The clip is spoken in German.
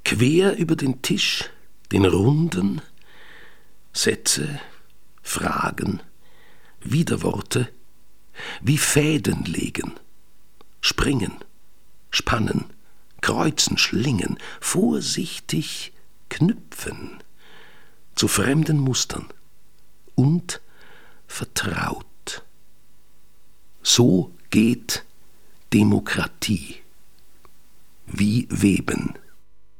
Quer über den Tisch, den runden, Sätze, Fragen, Widerworte, wie Fäden legen, springen, spannen, kreuzen, schlingen, vorsichtig knüpfen, zu fremden Mustern und vertraut. So geht Demokratie, wie Weben.